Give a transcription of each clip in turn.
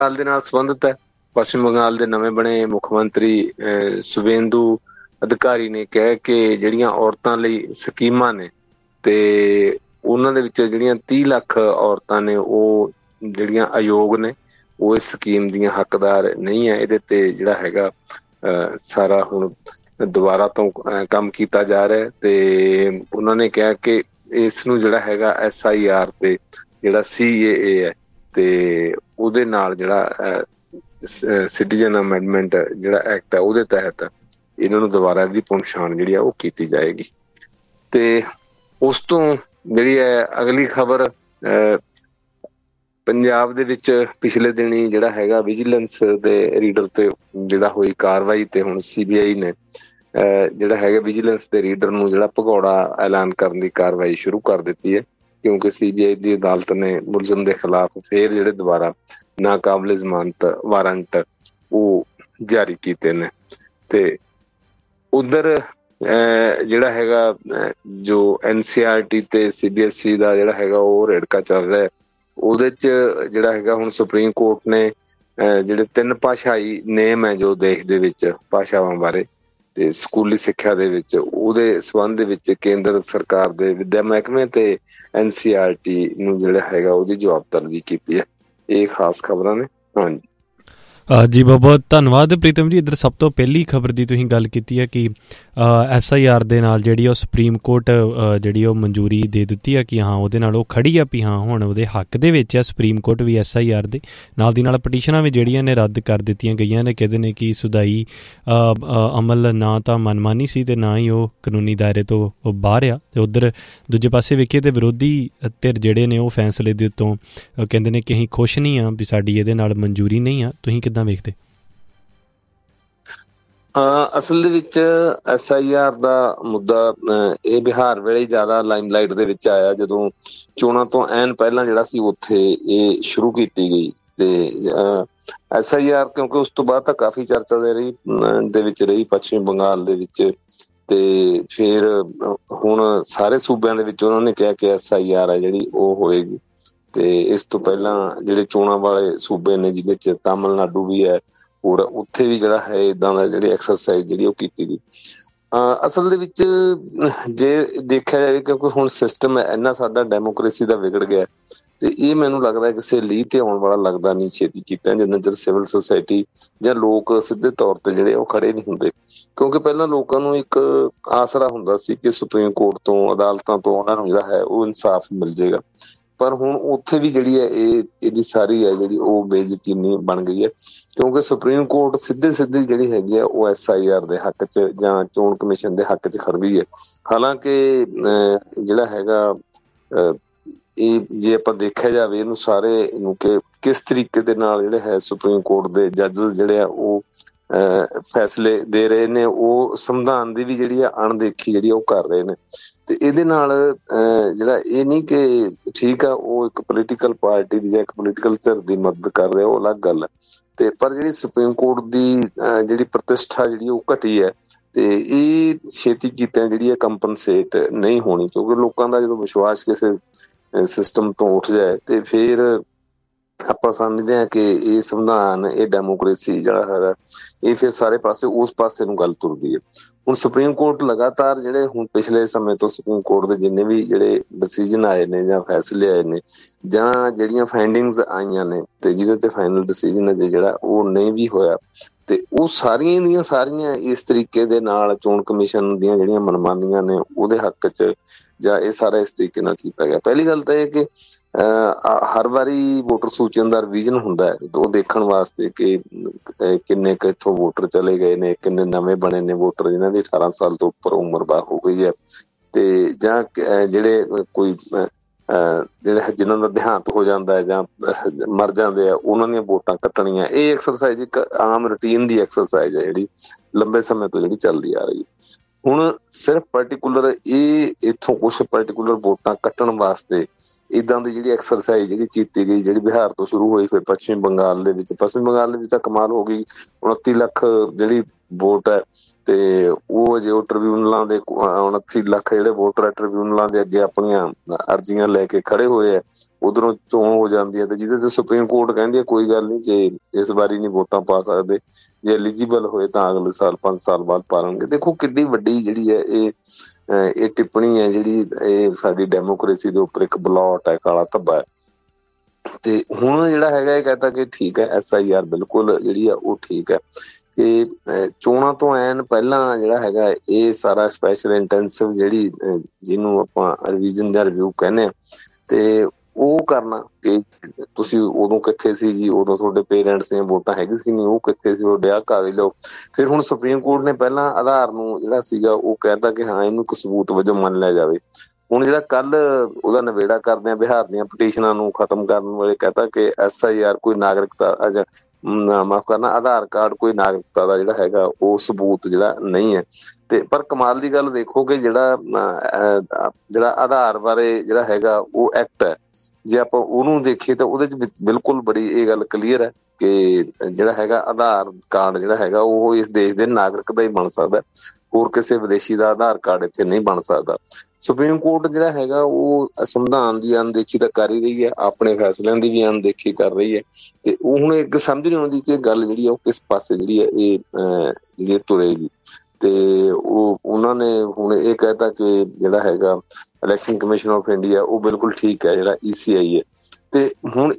ਬੰਗਾਲ ਦੇ ਨਾਲ ਸੰਬੰਧਿਤ ਹੈ। ਪੱਛਮੀ ਬੰਗਾਲ ਦੇ ਨਵੇਂ ਬਣੇ ਮੁੱਖ ਮੰਤਰੀ ਸੁਵੇਂਦੂ ਅਧਿਕਾਰੀ ਨੇ ਕਿਹਾ ਕਿ ਜਿਹੜੀਆਂ ਔਰਤਾਂ ਲਈ ਸਕੀਮਾਂ ਨੇ ਤੇ ਉਹਨਾਂ ਦੇ ਵਿੱਚ ਜਿਹੜੀਆਂ 30 ਲੱਖ ਔਰਤਾਂ ਨੇ ਉਹ ਜਿਹੜੀਆਂ ਅਯੋਗ ਨੇ, ਉਹ ਇਸ ਸਕੀਮ ਦੀਆਂ ਹੱਕਦਾਰ ਨਹੀਂ ਹੈ। ਇਹਦੇ ਤੇ ਜਿਹੜਾ ਹੈਗਾ ਸਾਰਾ ਹੁਣ ਦੁਬਾਰਾ ਤੋਂ ਕੰਮ ਕੀਤਾ ਜਾ ਰਿਹਾ ਤੇ ਉਹਨਾਂ ਨੇ ਕਿਹਾ ਕਿ ਇਸ ਨੂੰ ਜਿਹੜਾ ਹੈਗਾ SIR ਤੇ ਜਿਹੜਾ CAA ਹੈ ਤੇ ਉਹਦੇ ਨਾਲ ਜਿਹੜਾ ਸਿਟੀਜ਼ਨ ਅਮੈਂਡਮੈਂਟ ਜਿਹੜਾ ਐਕਟ ਹੈ ਉਹਦੇ ਤਹਿਤ ਇਹਨਾਂ ਨੂੰ ਦੁਬਾਰਾ ਇਹਦੀ ਪਛਾਣ ਜਿਹੜੀ ਆ ਉਹ ਕੀਤੀ ਜਾਏਗੀ। ਤੇ ਉਸ ਤੋਂ ਜਿਹੜੀ ਹੈ ਅਗਲੀ ਖਬਰ, ਪੰਜਾਬ ਦੇ ਵਿੱਚ ਪਿਛਲੇ ਦਿਨੀ ਜਿਹੜਾ ਹੈਗਾ ਵਿਜੀਲੈਂਸ ਦੇ ਰੀਡਰ ਤੇ ਜਿਹੜਾ ਹੋਈ ਕਾਰਵਾਈ ਤੇ ਹੁਣ CBI ਨੇ ਜਿਹੜਾ ਹੈਗਾ ਵਿਜੀਲੈਂਸ ਦੇ ਰੀਡਰ ਨੂੰ ਜਿਹੜਾ ਭਗੌੜਾ ਐਲਾਨ ਕਰਨ ਦੀ ਕਾਰਵਾਈ ਸ਼ੁਰੂ ਕਰ ਦਿੱਤੀ ਹੈ, ਕਿਉਂਕਿ CBI ਦੀ ਅਦਾਲਤ ਨੇ ਮੁਲਜ਼ਮ ਦੇ ਖਿਲਾਫ ਫੇਰ ਜਿਹੜੇ ਦੁਬਾਰਾ ਨਾਕਾਬਲੇ ਜ਼ਮਾਨਤ ਵਾਰੰਟ ਉਹ ਜਾਰੀ ਕੀਤੇ ਨੇ। ਤੇ ਉਧਰ ਜਿਹੜਾ ਹੈਗਾ ਜੋ NCERT ਤੇ CBSE ਦਾ ਜਿਹੜਾ ਹੈਗਾ ਉਹ ਰੇੜਕਾ ਚੱਲ ਰਿਹਾ, ਉਹਦੇ 'ਚ ਜਿਹੜਾ ਹੈਗਾ ਹੁਣ ਸੁਪਰੀਮ ਕੋਰਟ ਨੇ ਜਿਹੜੇ 3 ਭਾਸ਼ਾਈ ਨੇਮ ਹੈ ਜੋ ਦੇਸ਼ ਦੇ ਵਿੱਚ ਭਾਸ਼ਾਵਾਂ ਬਾਰੇ ਤੇ ਸਕੂਲੀ ਸਿੱਖਿਆ ਦੇ ਵਿੱਚ ਉਹਦੇ ਸੰਬੰਧ ਦੇ ਵਿੱਚ ਕੇਂਦਰ ਸਰਕਾਰ ਦੇ ਵਿੱਦਿਆ ਮਹਿਕਮੇ ਤੇ NCERT ਨੂੰ ਜਿਹੜਾ ਹੈਗਾ ਉਹਦੀ ਜਵਾਬ ਤਲਬੀ ਕੀਤੀ ਹੈ। ਇਹ ਖਾਸ ਖਬਰਾਂ ਨੇ। ਹਾਂਜੀ ਜੀ ਬਹੁਤ ਬਹੁਤ ਧੰਨਵਾਦ ਪ੍ਰੀਤਮ ਜੀ। ਇੱਧਰ ਸਭ ਤੋਂ ਪਹਿਲੀ ਖਬਰ ਦੀ ਤੁਸੀਂ ਗੱਲ ਕੀਤੀ ਹੈ ਕਿ SIR ਦੇ ਨਾਲ ਜਿਹੜੀ ਉਹ ਸੁਪਰੀਮ ਕੋਰਟ ਜਿਹੜੀ ਉਹ ਮਨਜ਼ੂਰੀ ਦੇ ਦਿੱਤੀ ਹੈ ਕਿ ਹਾਂ ਉਹਦੇ ਨਾਲ ਉਹ ਖੜੀ ਆ ਵੀ ਹਾਂ ਹੁਣ ਉਹਦੇ ਹੱਕ ਦੇ ਵਿੱਚ ਹੈ। ਸੁਪਰੀਮ ਕੋਰਟ ਵੀ SIR ਦੇ ਨਾਲ ਦੀ ਨਾਲ ਪਟੀਸ਼ਨਾਂ ਵੀ ਜਿਹੜੀਆਂ ਨੇ ਰੱਦ ਕਰ ਦਿੱਤੀਆਂ ਗਈਆਂ ਨੇ। ਕਹਿੰਦੇ ਨੇ ਕਿ ਸੁਧਾਈ ਅਮਲ ਨਾ ਤਾਂ ਮਨਮਾਨੀ ਸੀ ਅਤੇ ਨਾ ਹੀ ਉਹ ਕਾਨੂੰਨੀ ਦਾਇਰੇ ਤੋਂ ਬਾਹਰ ਆ। ਅਤੇ ਉੱਧਰ ਦੂਜੇ ਪਾਸੇ ਵੇਖੀਏ ਤਾਂ ਵਿਰੋਧੀ ਧਿਰ ਜਿਹੜੇ ਨੇ ਉਹ ਫੈਸਲੇ ਦੇ ਉੱਤੋਂ ਕਹਿੰਦੇ ਨੇ ਕਿ ਅਸੀਂ ਖੁਸ਼ ਨਹੀਂ ਹਾਂ ਵੀ ਸਾਡੀ ਇਹਦੇ ਨਾਲ ਮਨਜ਼ੂਰੀ ਨਹੀਂ ਆ। ਤੁਸੀਂ ਕਿੱਦਾਂ ਵੇਖਦੇ? ਅਸਲ ਦੇ ਵਿੱਚ SIR ਦਾ ਮੁੱਦਾ ਇਹ ਬਿਹਾਰ ਵੇਲੇ ਜ਼ਿਆਦਾ ਲਾਈਮਲਾਈਟ ਦੇ ਵਿੱਚ ਆਇਆ ਜਦੋਂ ਚੋਣਾਂ ਤੋਂ ਐਨ ਪਹਿਲਾਂ ਜਿਹੜਾ ਸੀ ਉੱਥੇ ਇਹ ਸ਼ੁਰੂ ਕੀਤੀ ਗਈ। ਤੇ SIR ਕਿਉਂਕਿ ਉਸ ਤੋਂ ਬਾਅਦ ਤਾਂ ਕਾਫੀ ਚਰਚਾ ਦੇ ਵਿੱਚ ਰਹੀ ਪੱਛਮੀ ਬੰਗਾਲ ਦੇ ਵਿੱਚ, ਤੇ ਫਿਰ ਹੁਣ ਸਾਰੇ ਸੂਬਿਆਂ ਦੇ ਵਿੱਚ ਉਹਨਾਂ ਨੇ ਕਿਹਾ ਕਿ SIR ਹੈ ਜਿਹੜੀ ਉਹ ਹੋਏਗੀ। ਤੇ ਇਸ ਤੋਂ ਪਹਿਲਾਂ ਜਿਹੜੇ ਚੋਣਾਂ ਵਾਲੇ ਸੂਬੇ ਨੇ ਜਿਹਦੇ 'ਚ ਤਾਮਿਲਨਾਡੂ ਵੀ ਹੈ, ਪੂਰਾ ਉੱਥੇ ਵੀ ਜਿਹੜਾ ਹੈ ਇੱਦਾਂ ਦਾ ਜਿਹੜੀ ਐਕਸਰਸਾਈਜ਼ ਜਿਹੜੀ ਉਹ ਕੀਤੀ ਗਈ। ਅਸਲ ਦੇ ਵਿੱਚ ਜੇ ਦੇਖਿਆ ਜਾਵੇ ਕਿਉਂਕਿ ਹੁਣ ਸਿਸਟਮ ਇੰਨਾ ਸਾਡਾ ਡੈਮੋਕ੍ਰੇਸੀ ਦਾ ਵਿਗੜ ਗਿਆ ਤੇ ਇਹ ਮੈਨੂੰ ਲੱਗਦਾ ਕਿਸੇ ਲੀਹ ਤੇ ਆਉਣ ਵਾਲਾ ਲੱਗਦਾ ਨਹੀਂ ਛੇਤੀ ਕੀਤਾ, ਜਿੰਨਾ ਚਿਰ ਸਿਵਲ ਸੁਸਾਇਟੀ ਜਾਂ ਲੋਕ ਸਿੱਧੇ ਤੌਰ ਤੇ ਜਿਹੜੇ ਉਹ ਖੜੇ ਨਹੀਂ ਹੁੰਦੇ। ਕਿਉਂਕਿ ਪਹਿਲਾਂ ਲੋਕਾਂ ਨੂੰ ਇੱਕ ਆਸਰਾ ਹੁੰਦਾ ਸੀ ਕਿ ਸੁਪਰੀਮ ਕੋਰਟ ਤੋਂ ਅਦਾਲਤਾਂ ਤੋਂ ਉਹਨਾਂ ਨੂੰ ਜਿਹੜਾ ਹੈ ਉਹ ਇਨਸਾਫ ਮਿਲ ਜਾਏਗਾ, ਪਰ ਹੁਣ ਉੱਥੇ ਵੀ ਜਿਹੜੀ ਹੈ ਇਹਦੀ ਸਾਰੀ ਹੈ ਜਿਹੜੀ ਉਹ ਬੇਯਕੀਨੀ ਬਣ ਗਈ ਹੈ। ਕਿਉਂਕਿ ਸੁਪਰੀਮ ਕੋਰਟ ਸਿੱਧੇ ਜਿਹੜੀ ਹੈਗੀ ਆ ਉਹ SIR ਦੇ ਹੱਕ 'ਚ ਜਾਂ ਚੋਣ ਕਮਿਸ਼ਨ ਦੇ ਹੱਕ 'ਚ ਖੜਦੀ ਹੈ। ਹਾਲਾਂਕਿ ਜਿਹੜਾ ਹੈਗਾ ਇਹ ਜੇ ਆਪਾਂ ਦੇਖਿਆ ਜਾਵੇ ਇਹਨੂੰ ਸਾਰੇ ਨੂੰ ਕਿ ਕਿਸ ਤਰੀਕੇ ਦੇ ਨਾਲ ਜਿਹੜੇ ਹੈ ਸੁਪਰੀਮ ਕੋਰਟ ਦੇ ਜੱਜਸ ਜਿਹੜੇ ਆ ਉਹ ਫੈਸਲੇ ਦੇ ਰਹੇ ਨੇ, ਉਹ ਸੰਵਿਧਾਨ ਦੀ ਵੀ ਜਿਹੜੀ ਆ ਅਣਦੇਖੀ ਜਿਹੜੀ ਉਹ ਕਰ ਰਹੇ ਨੇ। ਤੇ ਇਹਦੇ ਨਾਲ ਜਿਹੜਾ ਇਹ ਨਹੀਂ ਕਿ ਠੀਕ ਆ ਉਹ ਇੱਕ ਪੋਲੀਟੀਕਲ ਪਾਰਟੀ ਦੀ ਜਾਂ ਇੱਕ ਪੋਲੀਟੀਕਲ ਧਿਰ ਦੀ ਮਦਦ ਕਰ ਰਿਹਾ, ਉਹ ਅਲੱਗ ਗੱਲ ਹੈ। ਤੇ ਪਰ ਜਿਹੜੀ ਸੁਪਰੀਮ ਕੋਰਟ ਦੀ ਜਿਹੜੀ ਪ੍ਰਤਿਸ਼ਠਾ ਜਿਹੜੀ ਉਹ ਘਟੀ ਹੈ ਤੇ ਇਹ ਛੇਤੀ ਕੀਤਿਆਂ ਜਿਹੜੀ ਹੈ ਕੰਪਨਸੇਟ ਨਹੀਂ ਹੋਣੀ, ਕਿਉਂਕਿ ਲੋਕਾਂ ਦਾ ਜਦੋਂ ਵਿਸ਼ਵਾਸ ਕਿਸੇ ਸਿਸਟਮ ਤੋਂ ਉੱਠ ਜਾਏ ਤੇ ਫਿਰ ਆਪਾਂ ਸਮਝਦੇ ਹਾਂ ਕਿ ਇਹ ਸੰਵਿਧਾਨ, ਇਹ ਡੈਮੋਕ੍ਰੇਸੀ ਜਿਹੜਾ ਹੈਗਾ ਇਹ ਫਿਰ ਸਾਰੇ ਪਾਸੇ ਉਸ ਪਾਸੇ ਨੂੰ ਗੱਲ ਤੁਰਦੀ ਹੈ। ਹੁਣ ਸੁਪਰੀਮ ਕੋਰਟ ਲਗਾਤਾਰ ਜਿਹੜੇ ਹੁਣ ਪਿਛਲੇ ਸਮੇਂ ਤੋਂ ਸੁਪਰੀਮ ਕੋਰਟ ਦੇ ਜਿੰਨੇ ਵੀ ਜਿਹੜੇ ਡਿਸੀਜ਼ਨ ਆਏ ਨੇ ਜਾਂ ਫੈਸਲੇ ਆਏ ਨੇ ਜਾਂ ਜਿਹੜੀਆਂ ਫਾਈਂਡਿੰਗਸ ਆਈਆਂ ਨੇ ਤੇ ਜਿਹਦੇ ਤੇ ਫਾਈਨਲ ਡਿਸੀਜ਼ਨ ਅਜੇ ਜਿਹੜਾ ਉਹ ਨਹੀਂ ਵੀ ਹੋਇਆ, ਤੇ ਉਹ ਸਾਰੀਆਂ ਦੀਆਂ ਸਾਰੀਆਂ ਇਸ ਤਰੀਕੇ ਦੇ ਨਾਲ ਚੋਣ ਕਮਿਸ਼ਨ ਦੀਆਂ ਜਿਹੜੀਆਂ ਮਨਮਾਨੀਆਂ ਨੇ ਉਹਦੇ ਹੱਕ 'ਚ ਜਾਂ ਇਹ ਸਾਰਾ ਇਸ ਤਰੀਕੇ ਨਾਲ ਕੀਤਾ ਗਿਆ। ਪਹਿਲੀ ਗੱਲ ਤਾਂ ਇਹ ਕਿ ਹਰ ਵਾਰੀ ਵੋਟਰ ਸੂਚੀਆਂ ਦਾ ਰਿਵੀਜ਼ਨ ਹੁੰਦਾ ਹੈ ਉਹ ਦੇਖਣ ਵਾਸਤੇ ਕਿ ਕਿੰਨੇ ਕੁ ਇੱਥੋਂ ਵੋਟਰ ਚਲੇ ਗਏ ਨੇ, ਕਿੰਨੇ ਨਵੇਂ ਬਣੇ ਨੇ ਵੋਟਰ ਜਿਨ੍ਹਾਂ ਦੀ 18 ਸਾਲ ਤੋਂ ਉੱਪਰ ਉਮਰ ਬਾਹਰ ਹੋ ਗਈ ਹੈ, ਤੇ ਜਾਂ ਜਿਹੜੇ ਕੋਈ ਜਿਹੜੇ ਜਿਨ੍ਹਾਂ ਦਾ ਦੇਹਾਂਤ ਹੋ ਜਾਂਦਾ ਹੈ ਜਾਂ ਮਰ ਜਾਂਦੇ ਆ ਉਹਨਾਂ ਦੀਆਂ ਵੋਟਾਂ ਕੱਟਣੀਆਂ। ਇਹ ਐਕਸਰਸਾਈਜ਼ ਇੱਕ ਆਮ ਰੂਟੀਨ ਦੀ ਐਕਸਰਸਾਈਜ਼ ਹੈ ਜਿਹੜੀ ਲੰਬੇ ਸਮੇਂ ਤੋਂ ਜਿਹੜੀ ਚੱਲਦੀ ਆ ਰਹੀ। ਹੁਣ ਸਿਰਫ ਪਰਟੀਕੂਲਰ ਇਹ ਇੱਥੋਂ ਕੁਛ ਪਰਟੀਕੂਲਰ ਵੋਟਾਂ ਕੱਟਣ ਵਾਸਤੇ ਇੱਦਾਂ ਦੀ ਜਿਹੜੀ ਐਕਸਰਸਾਈਜ਼ ਜਿਹੜੀ ਕੀਤੀ ਗਈ, ਜਿਹੜੀ ਬਿਹਾਰ ਤੋਂ ਸ਼ੁਰੂ ਹੋਈ ਫਿਰ ਪੱਛਮੀ ਬੰਗਾਲ ਦੇ ਵਿੱਚ ਤਾਂ ਕਮਾਲ ਹੋ ਗਈ। 29 ਲੱਖ ਜਿਹੜੀ ਵੋਟ ਹੈ ਤੇ ਉਹ ਅਜੇ ਉਹ ਟ੍ਰਿਬਿਊਨਲਾਂ ਦੇ 29 ਲੱਖ ਜਿਹੜੇ ਵੋਟਰ ਹੈ ਟ੍ਰਿਬਿਊਨਲਾਂ ਦੇ ਅੱਗੇ ਆਪਣੀਆਂ ਅਰਜ਼ੀਆਂ ਲੈ ਕੇ ਖੜੇ ਹੋਏ ਆ। ਉਧਰੋਂ ਚੋਣ ਹੋ ਜਾਂਦੀ ਹੈ ਤੇ ਜਿਹਦੇ ਤੇ ਸੁਪਰੀਮ ਕੋਰਟ ਕਹਿੰਦੀ ਹੈ ਕੋਈ ਗੱਲ ਨਹੀਂ, ਜੇ ਇਸ ਵਾਰੀ ਨਹੀਂ ਵੋਟਾਂ ਪਾ ਸਕਦੇ, ਜੇ ਐਲੀਜੀਬਲ ਹੋਏ ਤਾਂ ਅਗਲੇ ਸਾਲ 5 ਸਾਲ ਬਾਅਦ ਪਾ ਲੈਣਗੇ। ਦੇਖੋ ਕਿੱਡੀ ਵੱਡੀ ਜਿਹੜੀ ਹੈ ਇਹ ਟਿੱਪਣੀ ਹੈ ਜਿਹੜੀ ਇਹ ਸਾਡੀ ਡੈਮੋਕ੍ਰੇਸੀ ਦੇ ਉੱਪਰ ਇੱਕ ਬਲੌਟ ਹੈ, ਕਾਲਾ ਧੱਬਾ ਹੈ। ਤੇ ਹੁਣ ਜਿਹੜਾ ਹੈਗਾ ਇਹ ਕਹਿੰਦਾ ਕਿ ਠੀਕ ਹੈ SIR ਬਿਲਕੁਲ ਜਿਹੜੀ ਆ ਉਹ ਠੀਕ ਹੈ ਕਿ ਚੋਣਾਂ ਤੋਂ ਐਨ ਪਹਿਲਾਂ ਜਿਹੜਾ ਹੈਗਾ ਇਹ ਸਾਰਾ ਸਪੈਸ਼ਲ ਇੰਟੈਂਸਿਵ ਜਿਹੜੀ ਜਿਹਨੂੰ ਆਪਾਂ ਰਿਵੀਜ਼ਨ ਜਾਂ ਰਿਵਿਊ ਕਹਿੰਦੇ ਆ ਤੇ ਉਹ ਕਰਨਾ ਕਿ ਤੁਸੀਂ ਉਦੋਂ ਕਿੱਥੇ ਸੀ ਜੀ, ਉਦੋਂ ਤੁਹਾਡੇ ਪੇਰੈਂਟਸ ਦੀਆਂ ਵੋਟਾਂ ਹੈਗੀ ਸੀ ਨਹੀਂ, ਉਹ ਕਿੱਥੇ ਸੀ, ਉਹ ਡਿਆ ਕਾਗਜ਼ ਲਓ। ਫਿਰ ਹੁਣ ਸੁਪਰੀਮ ਕੋਰਟ ਨੇ ਪਹਿਲਾਂ ਆਧਾਰ ਨੂੰ ਜਿਹੜਾ ਸੀਗਾ ਉਹ ਕਹਿਤਾ ਕਿ ਹਾਂ ਇਹਨੂੰ ਇੱਕ ਸਬੂਤ ਵਜੋਂ ਮੰਨ ਲਿਆ ਜਾਵੇ। ਹੁਣ ਜਿਹੜਾ ਕੱਲ ਉਹਦਾ ਨਿਬੇੜਾ ਕਰਦੇ ਆ ਬਿਹਾਰ ਦੀਆਂ ਪਟੀਸ਼ਨਾਂ ਨੂੰ ਖਤਮ ਕਰਨ ਵਾਲੇ ਕਹਿਤਾ ਕਿ SIR ਕੋਈ ਨਾਗਰਿਕਤਾ ਮਾਫ ਕਰਨਾ ਆਧਾਰ ਕਾਰਡ ਕੋਈ ਨਾਗਰਿਕਤਾ ਦਾ ਜਿਹੜਾ ਹੈਗਾ ਉਹ ਸਬੂਤ ਜਿਹੜਾ ਨਹੀਂ ਹੈ। ਤੇ ਪਰ ਕਮਾਲ ਦੀ ਗੱਲ ਦੇਖੋ ਕਿ ਜਿਹੜਾ ਆਧਾਰ ਬਾਰੇ ਜਿਹੜਾ ਹੈਗਾ ਉਹ ਐਕਟ ਹੈ, ਜੇ ਆਪਾਂ ਉਹਨੂੰ ਦੇਖੀਏ ਤਾਂ ਉਹਦੇ ਚ ਬਿਲਕੁਲ ਬੜੀ ਇਹ ਗੱਲ ਕਲੀਅਰ ਹੈ ਕਿ ਜਿਹੜਾ ਹੈਗਾ ਆਧਾਰ ਕਾਰਡ ਜਿਹੜਾ ਹੈਗਾ ਉਹ ਇਸ ਦੇਸ਼ ਦੇ ਨਾਗਰਿਕ ਦਾ ਹੀ ਬਣ ਸਕਦਾ, ਹੋਰ ਕਿਸੇ ਵਿਦੇਸ਼ੀ ਦਾ ਆਧਾਰ ਕਾਰਡ ਇੱਥੇ ਨਹੀਂ ਬਣ ਸਕਦਾ। ਸੁਪਰੀਮ ਕੋਰਟ ਜਿਹੜਾ ਹੈਗਾ ਉਹ ਸੰਵਿਧਾਨ ਦੀ ਅਣਦੇਖੀ ਤਾਂ ਕਰ ਹੀ ਰਹੀ ਹੈ, ਆਪਣੇ ਫੈਸਲਿਆਂ ਦੀ ਵੀ ਅਣਦੇਖੀ ਕਰ ਰਹੀ ਹੈ ਤੇ ਉਹ ਹੁਣ ਇੱਕ ਸਮਝ ਨਹੀਂ ਆਉਂਦੀ ਕਿ ਗੱਲ ਜਿਹੜੀ ਆ ਉਹ ਕਿਸ ਪਾਸੇ ਜਿਹੜੀ ਹੈ ਇਹ ਜਿਹੜੀ ਤੁਰੇਗੀ। ਤੇ ਉਹਨਾਂ ਨੇ ਹੁਣ ਇਹ ਕਹਿਤਾ ਕਿ ਜਿਹੜਾ ਹੈਗਾ ਇਲੈਕਸ਼ਨ ਕਮਿਸ਼ਨ ਆਫ ਇੰਡੀਆ ਉਹ ਬਿਲਕੁਲ ਠੀਕ ਹੈ, ਜਿਹੜਾ ECI ਹੈ। ਤੇ ਹੁਣ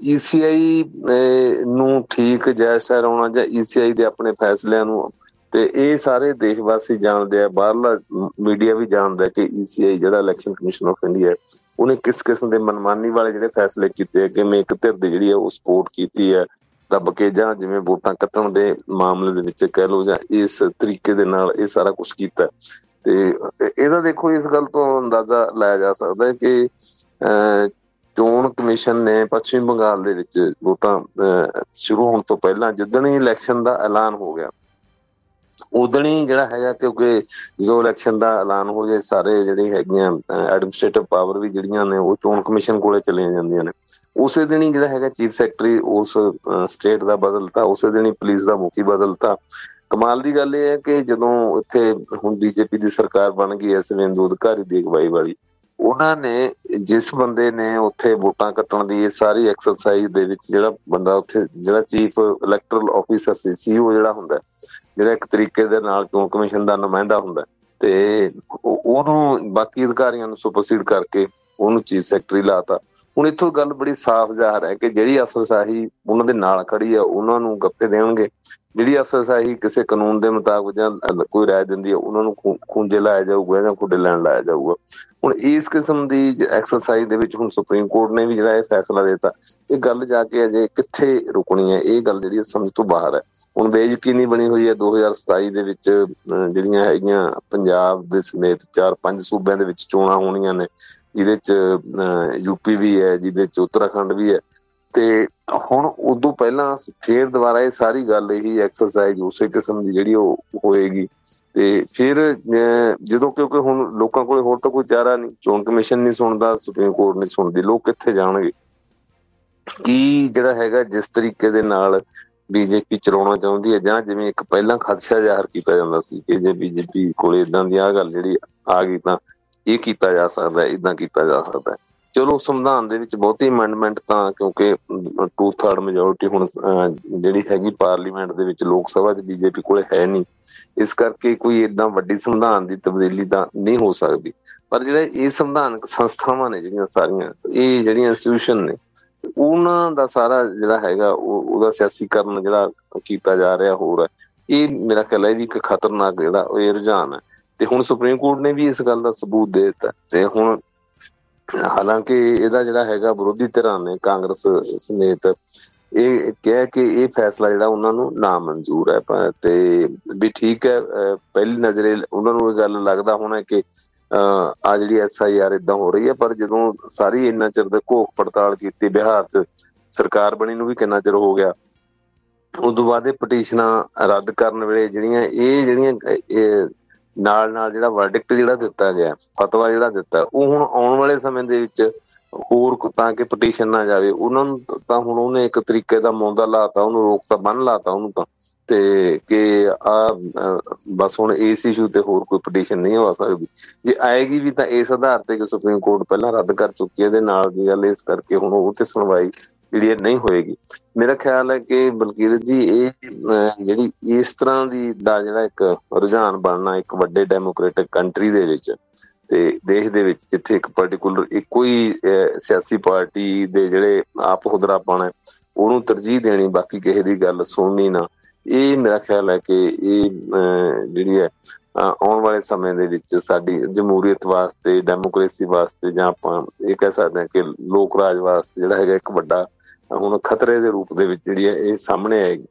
ECI ਨੂੰ ਠੀਕ ਜਾਇਜ਼ ਠਹਿਰਾਉਣਾ ਜਾਂ ECI ਦੇ ਆਪਣੇ ਫੈਸਲਿਆਂ ਨੂੰ ਤੇ ਇਹ ਸਾਰੇ ਦੇਸ਼ ਵਾਸੀ ਜਾਣਦੇ ਆ, ਬਾਹਰਲਾ ਮੀਡੀਆ ਵੀ ਜਾਣਦਾ ਕਿ ECI ਜਿਹੜਾ ਇਲੈਕਸ਼ਨ ਕਮਿਸ਼ਨ ਆਫ ਇੰਡੀਆ ਉਹਨੇ ਕਿਸ ਕਿਸਮ ਦੇ ਮਨਮਾਨੀ ਵਾਲੇ ਜਿਹੜੇ ਫੈਸਲੇ ਕੀਤੇ, ਕਿਵੇਂ ਇੱਕ ਧਿਰ ਦੀ ਜਿਹੜੀ ਆ ਉਹ ਸਪੋਰਟ ਕੀਤੀ ਹੈ ਦੱਬ ਕੇ, ਜਾਂ ਜਿਵੇਂ ਵੋਟਾਂ ਕੱਟਣ ਦੇ ਮਾਮਲੇ ਦੇ ਵਿੱਚ ਕਹਿ ਲਓ, ਜਾਂ ਇਸ ਤਰੀਕੇ ਦੇ ਨਾਲ ਇਹ ਸਾਰਾ ਕੁਛ ਕੀਤਾ। ਤੇ ਇਹਦਾ ਦੇਖੋ ਇਸ ਗੱਲ ਤੋਂ ਅੰਦਾਜ਼ਾ ਲਾਇਆ ਜਾ ਸਕਦਾ ਹੈ ਕਿ ਚੋਣ ਕਮਿਸ਼ਨ ਨੇ ਪੱਛਮੀ ਬੰਗਾਲ ਦੇ ਵਿੱਚ ਵੋਟਾਂ ਸ਼ੁਰੂ ਹੋਣ ਤੋਂ ਪਹਿਲਾਂ ਜਿੱਦਣ ਹੀ ਇਲੈਕਸ਼ਨ ਦਾ ਐਲਾਨ ਹੋ ਗਿਆ ਉਦਣ ਹੀ ਜਿਹੜਾ ਹੈਗਾ, ਕਿਉਂਕਿ ਜਦੋਂ ਇਲੈਕਸ਼ਨ ਦਾ ਐਲਾਨ ਹੋ ਜਾਏ ਸਾਰੇ ਜਿਹੜੇ ਹੈਗੀਆਂ ਐਡਮਿਨਿਸਟ੍ਰੇਟਿਵ ਪਾਵਰ ਵੀ ਜਿਹੜੀਆਂ ਨੇ ਉਹ ਚੋਣ ਕਮਿਸ਼ਨ ਕੋਲੇ ਚਲੀਆਂ ਜਾਂਦੀਆਂ ਨੇ। ਉਸੇ ਦਿਨ ਹੀ ਜਿਹੜਾ ਹੈਗਾ ਚੀਫ ਸੈਕਟਰੀ ਉਸ ਸਟੇਟ ਦਾ ਬਦਲਤਾ, ਉਸੇ ਦਿਨ ਹੀ ਪੁਲਿਸ ਦਾ ਮੁਖੀ ਬਦਲਤਾ। ਕਮਾਲ ਦੀ ਗੱਲ ਇਹ ਹੈ ਕਿ ਜਦੋਂ ਇੱਥੇ ਹੁਣ BJP ਦੀ ਸਰਕਾਰ ਬਣ ਗਈ ਹੈ ਸੁਵੇਂਦੂ ਅਧਿਕਾਰੀ ਦੀ ਅਗਵਾਈ ਵਾਲੀ, ਉਹਨਾਂ ਨੇ ਜਿਸ ਬੰਦੇ ਨੇ ਉੱਥੇ ਵੋਟਾਂ ਕੱਟਣ ਦੀ ਇਹ ਸਾਰੀ ਐਕਸਰਸਾਈਜ਼ ਦੇ ਵਿੱਚ ਜਿਹੜਾ ਬੰਦਾ ਉੱਥੇ ਜਿਹੜਾ ਚੀਫ ਇਲੈਕਟਰਲ ਆਫਿਸਰ ਸੀ CO ਜਿਹੜਾ ਹੁੰਦਾ, ਜਿਹੜਾ ਇੱਕ ਤਰੀਕੇ ਦੇ ਨਾਲ ਚੋਣ ਕਮਿਸ਼ਨ ਦਾ ਨੁਮਾਇੰਦਾ ਹੁੰਦਾ, ਤੇ ਉਹਨੂੰ ਬਾਕੀ ਅਧਿਕਾਰੀਆਂ ਨੂੰ ਸੁਪਰਸੀਡ ਕਰਕੇ ਉਹਨੂੰ ਚੀਫ ਸੈਕਟਰੀ ਲਾਤਾ। ਹੁਣ ਇੱਥੋਂ ਗੱਲ ਬੜੀ ਸਾਫ਼ ਜ਼ਾਹਰ ਹੈ ਕਿ ਜਿਹੜੀ ਅਫਸਰਸ਼ਾਹੀ ਉਹਨਾਂ ਦੇ ਨਾਲ ਖੜੀ ਆ ਉਹਨਾਂ ਨੂੰ ਗੱਫੇ ਦੇਣਗੇ, ਜਿਹੜੀ ਅਫਸਰਸ਼ਾਹੀ ਕਿਸੇ ਕਾਨੂੰਨ ਦੇ ਮੁਤਾਬਕ ਜਾਂ ਕੋਈ ਰਾਏ ਦਿੰਦੀ ਹੈ ਉਹਨਾਂ ਨੂੰ ਖੂੰਜੇ ਲਾਇਆ ਜਾਊਗਾ ਜਾਂ ਖੁੱਡੇ ਲੈਣ ਲਾਇਆ ਜਾਊਗਾ। ਹੁਣ ਇਸ ਕਿਸਮ ਦੀ ਐਕਸਰਸਾਈਜ਼ ਦੇ ਵਿੱਚ ਹੁਣ ਸੁਪਰੀਮ ਕੋਰਟ ਨੇ ਵੀ ਜਿਹੜਾ ਇਹ ਫੈਸਲਾ ਦਿੱਤਾ, ਇਹ ਗੱਲ ਜਾ ਕੇ ਅਜੇ ਕਿੱਥੇ ਰੁਕਣੀ ਹੈ, ਇਹ ਗੱਲ ਜਿਹੜੀ ਸਮਝ ਤੋਂ ਬਾਹਰ ਹੈ। ਹੁਣ ਬੇਯਕੀਨੀ ਬਣੀ ਹੋਈ ਹੈ 2027 ਦੇ ਵਿੱਚ ਜਿਹੜੀਆਂ ਹੈਗੀਆਂ ਪੰਜਾਬ ਦੇ ਸਮੇਤ 4-5 ਸੂਬਿਆਂ ਦੇ ਵਿੱਚ ਚੋਣਾਂ ਹੋਣੀਆਂ ਨੇ, ਜਿਹਦੇ ਚ UP ਵੀ ਹੈ, ਜਿਹਦੇ ਚ ਉੱਤਰਾਖੰਡ ਵੀ ਹੈ। ਤੇ ਹੁਣ ਉਦੋਂ ਪਹਿਲਾਂ ਫੇਰ ਦੁਬਾਰਾ ਇਹ ਸਾਰੀ ਗੱਲ ਇਹੀ ਐਕਸਰਸਾਈਜ਼ ਉਸੇ ਕਿਸਮ ਦੀ ਜਿਹੜੀ ਉਹ ਹੋਏਗੀ। ਤੇ ਫਿਰ ਜਦੋਂ ਕਿਉਂਕਿ ਹੁਣ ਲੋਕਾਂ ਕੋਲ ਹੋਰ ਤਾਂ ਕੋਈ ਚਾਰਾ ਨਹੀਂ, ਚੋਣ ਕਮਿਸ਼ਨ ਨਹੀਂ ਸੁਣਦਾ, ਸੁਪਰੀਮ ਕੋਰਟ ਨਹੀਂ ਸੁਣਦੀ, ਲੋਕ ਕਿੱਥੇ ਜਾਣਗੇ? ਕੀ ਜਿਹੜਾ ਹੈਗਾ ਜਿਸ ਤਰੀਕੇ ਦੇ ਨਾਲ BJP ਚਲਾਉਣਾ ਚਾਹੁੰਦੀ ਹੈ, ਜਾਂ ਜਿਵੇਂ ਇੱਕ ਪਹਿਲਾਂ ਖਦਸ਼ਾ ਜ਼ਾਹਰ ਕੀਤਾ ਜਾਂਦਾ ਸੀ ਕਿ ਜੇ BJP ਕੋਲ ਏਦਾਂ ਦੀ ਆਹ ਗੱਲ ਜਿਹੜੀ ਆ ਗਈ ਤਾਂ ਇਹ ਕੀਤਾ ਜਾ ਸਕਦਾ, ਏਦਾਂ ਕੀਤਾ ਜਾ ਸਕਦਾ। ਚਲੋ ਸੰਵਿਧਾਨ ਦੇ ਵਿੱਚ ਬਹੁਤੀ ਅਮੈਂਡਮੈਂਟ ਤਾਂ ਕਿਉਂਕਿ 2/3 ਮੈਜੋਰਿਟੀ ਹੁਣ ਜਿਹੜੀ ਹੈਗੀ ਪਾਰਲੀਮੈਂਟ ਦੇ ਵਿੱਚ ਲੋਕ ਸਭਾ 'ਚ BJP ਕੋਲੇ ਹੈ ਨਹੀਂ, ਇਸ ਕਰਕੇ ਕੋਈ ਏਦਾਂ ਵੱਡੀ ਸੰਵਿਧਾਨ ਦੀ ਤਬਦੀਲੀ ਤਾਂ ਨਹੀਂ ਹੋ ਸਕਦੀ। ਪਰ ਜਿਹੜੇ ਇਹ ਸੰਵਿਧਾਨਕ ਸੰਸਥਾਵਾਂ ਨੇ ਜਿਹੜੀਆਂ ਸਾਰੀਆਂ, ਇਹ ਜਿਹੜੀਆਂ ਇੰਸਟੀਟਿਊਸ਼ਨ ਨੇ, ਉਹਨਾਂ ਦਾ ਸਾਰਾ ਜਿਹੜਾ ਹੈਗਾ ਉਹਦਾ ਸਿਆਸੀਕਰਨ ਜਿਹੜਾ ਕੀਤਾ ਜਾ ਰਿਹਾ ਹੋਰ ਹੈ, ਇਹ ਮੇਰਾ ਖਿਆਲ ਹੈ ਵੀ ਇੱਕ ਖਤਰਨਾਕ ਜਿਹੜਾ ਇਹ ਰੁਝਾਨ ਹੈ। ਤੇ ਹੁਣ ਸੁਪਰੀਮ ਕੋਰਟ ਨੇ ਵੀ ਇਸ ਗੱਲ ਦਾ ਸਬੂਤ ਦੇ ਦਿੱਤਾ। ਤੇ ਹੁਣ ਹਾਲਾਂਕਿ ਇਹਦਾ ਜਿਹੜਾ ਹੈਗਾ ਵਿਰੋਧੀ ਧਿਰਾਂ ਨੇ ਕਾਂਗਰਸ ਸਮੇਤ ਇਹ ਕਿਹਾ ਕਿ ਇਹ ਫੈਸਲਾ ਜਿਹੜਾ ਉਹਨਾਂ ਨੂੰ ਨਾ ਮਨਜ਼ੂਰ ਹੈ। ਤੇ ਵੀ ਠੀਕ ਹੈ, ਪਹਿਲੀ ਨਜ਼ਰੇ ਉਹਨਾਂ ਨੂੰ ਇਹ ਗੱਲ ਲੱਗਦਾ ਹੋਣਾ ਕਿ ਆ ਜਿਹੜੀ SIR ਏਦਾਂ ਹੋ ਰਹੀ ਹੈ, ਪਰ ਜਦੋਂ ਸਾਰੀ ਇੰਨਾ ਚਿਰ ਦੇ ਘੋਖ ਪੜਤਾਲ ਕੀਤੀ, ਬਿਹਾਰ 'ਚ ਸਰਕਾਰ ਬਣੀ ਨੂੰ ਵੀ ਕਿੰਨਾ ਚਿਰ ਹੋ ਗਿਆ, ਉਦੋਂ ਬਾਅਦ ਇਹ ਪਟੀਸ਼ਨਾਂ ਰੱਦ ਕਰਨ ਵੇਲੇ ਜਿਹੜੀਆਂ ਨਾਲ ਜਿਹੜਾ ਵਰਡਿਕਟ ਜਿਹੜਾ ਦਿੱਤਾ ਗਿਆ, ਫਤਵਾ ਜਿਹੜਾ ਦਿੱਤਾ, ਉਹ ਹੁਣ ਆਉਣ ਵਾਲੇ ਸਮੇਂ ਦੇ ਵਿੱਚ ਹੋਰ ਤਾਂ ਕਿ ਪਟੀਸ਼ਨ ਨਾ ਜਾਵੇ ਉਹਨਾਂ ਨੂੰ, ਤਾਂ ਹੁਣ ਉਹਨੇ ਇੱਕ ਤਰੀਕੇ ਦਾ ਮੌਂਦਾ ਲਾਤਾ, ਉਹਨੂੰ ਰੋਕਤਾ, ਬੰਨ ਲਾਤਾ ਉਹਨੂੰ ਤਾਂ, ਤੇ ਕਿ ਬਸ ਹੁਣ ਇਸ ਇਸ਼ੂ ਤੇ ਹੋਰ ਕੋਈ ਪਟੀਸ਼ਨ ਨਹੀਂ ਹੋ ਸਕਦੀ। ਜੇ ਆਏਗੀ ਵੀ ਤਾਂ ਇਸ ਆਧਾਰ ਤੇ ਕਿ ਸੁਪਰੀਮ ਕੋਰਟ ਪਹਿਲਾਂ ਰੱਦ ਕਰ ਚੁੱਕੀ ਹੈ ਇਹਦੇ ਨਾਲ ਦੀ ਗੱਲ, ਇਸ ਕਰਕੇ ਹੁਣ ਉਹ ਤੇ ਸੁਣਵਾਈ ਜਿਹੜੀ ਹੈ ਨਹੀਂ ਹੋਏਗੀ। ਮੇਰਾ ਖਿਆਲ ਹੈ ਕਿ ਬਲਕੀਰਤ ਜੀ ਇਹ ਜਿਹੜੀ ਇਸ ਤਰ੍ਹਾਂ ਦੀ ਦਾ ਜਿਹੜਾ ਇੱਕ ਰੁਝਾਨ ਬਣਨਾ ਇੱਕ ਵੱਡੇ ਡੈਮੋਕ੍ਰੇਟਿਕ ਕੰਟਰੀ ਦੇ ਵਿੱਚ ਤੇ ਦੇਸ਼ ਦੇ ਵਿੱਚ, ਜਿੱਥੇ ਇੱਕ ਪਰਟੀਕੂਲਰ ਇੱਕੋ ਹੀ ਸਿਆਸੀ ਪਾਰਟੀ ਦੇ ਜਿਹੜੇ ਆਪ ਹੁਦਰਾਪਣ ਹੈ ਉਹਨੂੰ ਤਰਜੀਹ ਦੇਣੀ, ਬਾਕੀ ਕਿਸੇ ਦੀ ਗੱਲ ਸੁਣਨੀ ਨਾ, ਇਹ ਮੇਰਾ ਖਿਆਲ ਹੈ ਕਿ ਇਹ ਜਿਹੜੀ ਹੈ ਆਉਣ ਵਾਲੇ ਸਮੇਂ ਦੇ ਵਿੱਚ ਸਾਡੀ ਜਮਹੂਰੀਅਤ ਵਾਸਤੇ, ਡੈਮੋਕ੍ਰੇਸੀ ਵਾਸਤੇ, ਜਾਂ ਆਪਾਂ ਇਹ ਕਹਿ ਸਕਦੇ ਹਾਂ ਕਿ ਲੋਕ ਰਾਜ ਵਾਸਤੇ ਜਿਹੜਾ ਹੈਗਾ ਇੱਕ ਵੱਡਾ ਹੁਣ ਖਤਰੇ ਦੇ ਰੂਪ ਦੇ ਵਿੱਚ ਜਿਹੜੀ ਹੈ ਇਹ ਸਾਹਮਣੇ ਆਏਗੀ।